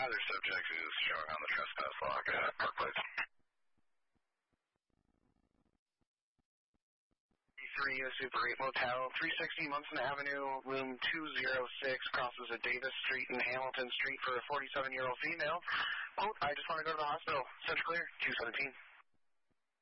Other subject is showing on the trespass log at Park Place. 3 Super 8 Motel, 360 Munson Avenue, room 206, crosses a Davis Street and Hamilton Street for a 47-year-old female. Quote, I just want to go to the hospital. Such clear, 217.